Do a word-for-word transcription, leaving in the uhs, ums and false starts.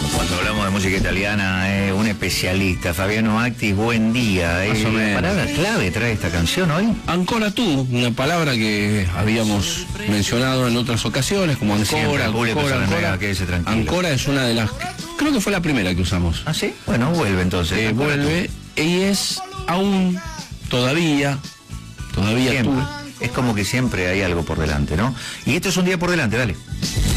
Cuando hablamos de música italiana, eh, un especialista, Fabiano Actis, buen día. Eh, ¿Qué palabra clave trae esta canción hoy? Ancora tú, una palabra que habíamos mencionado en otras ocasiones, como ancora, ancora, ancora. Ancora es una de las, creo que fue la primera que usamos. ¿Ah, sí? Bueno, vuelve entonces. Eh, vuelve, y es aún, todavía, todavía siempre. tú. Es como que siempre hay algo por delante, ¿no? Y esto es un día por delante, dale.